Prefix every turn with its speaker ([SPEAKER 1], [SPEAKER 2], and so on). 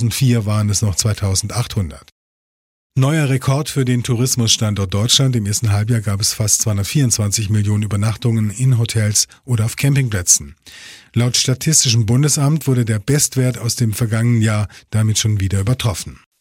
[SPEAKER 1] 2004 waren es noch 2.800. Neuer Rekord für den Tourismusstandort Deutschland. Im ersten Halbjahr gab es fast 224 Millionen Übernachtungen in Hotels oder auf Campingplätzen. Laut Statistischem Bundesamt wurde der Bestwert aus dem vergangenen Jahr damit schon wieder übertroffen.